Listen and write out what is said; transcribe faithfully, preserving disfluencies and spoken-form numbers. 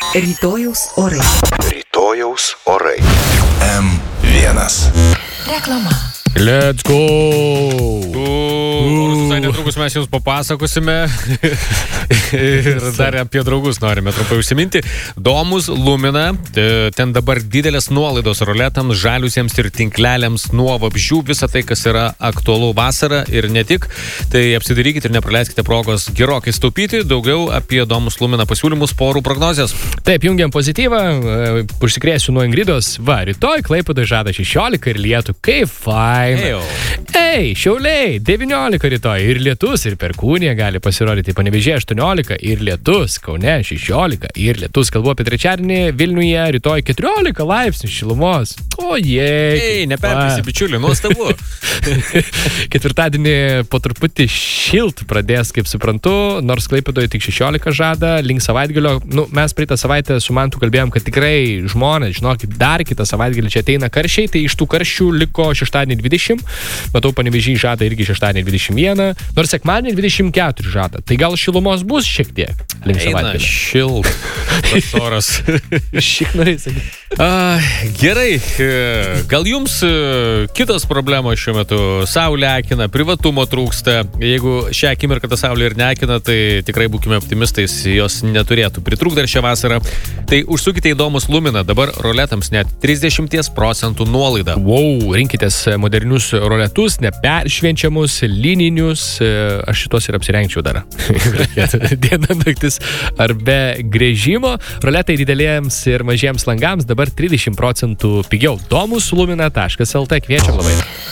Rytojaus orai. Rytojaus orai. M vienas. Reklama. Let's go! Orus visai netrukus mes jums papasakosime ir dar apie draugus norime trumpai užsiminti. Domus Lumina, ten dabar didelės nuolaidos roletams, žaliusiems ir tinkleliams nuo vabzdžių, visą tai, kas yra aktualu vasarą ir ne tik. Tai apsidarykite ir nepraleiskite progos gerokai staupyti. Daugiau apie Domus Lumina pasiūlymus po orų prognozės. Taip, jungiam pozityvą, užsikrėsiu nuo Ingridos. Va, rytoj Klaipėdoje žada šešiolika ir lietų. Kaip faina. Ei, Šiauliai, devyniolika rytoj ir lietus, ir Perkūnija gali pasirodyti. Panevėžyje aštuoniolika ir lietus, Kaune šešiolika ir lietus. Kalbu apie trečiadienį, Vilniuje rytoj keturiolika laipsnių šilumos. O jei. Ei, neperpisi, bičiuli, nuostabu. Ketvirtadienį po truputį šilt pradės, kaip suprantu, nors Klaipėdoje tik šešiolika žada, link savaitgalio. Nu, mes praeitą savaitę su Mantu kalbėjom, kad tikrai žmonės, žinokit, dar kitą savaitgalį čia ateina karščiai, tai iš tų karščių liko šeštadienį dvidešimt, matau Panevėžyje žada irgi šeštadienį dvidešimt vienas, nors sekmadienį dvidešimt keturi žada. Tai gal šilumos bus šiek tiek link savaitgalio. Eina šilt, tas oras. Šiek norėsi. Gerai, gal jums kitos problemos šiuo metu? Saulė akina, privatumo trūksta. Jeigu šią akimirką ta saulė ir neakina, tai tikrai būkime optimistais, jos neturėtų pritrūkti dar šią vasarą. Tai užsukite į Domus Lumina, dabar roletams net trisdešimt procentų nuolaida. Wow, rinkitės modernius roletus, neperšvenčiamus, lininius. Aš šitos ir apsirengčiau dar. Diena, naktis ar be grėžimo. Roletai dideliems ir mažiems langams dabar trisdešimt procentų pigiau. domus lumina taškas lt, kviečiam labai.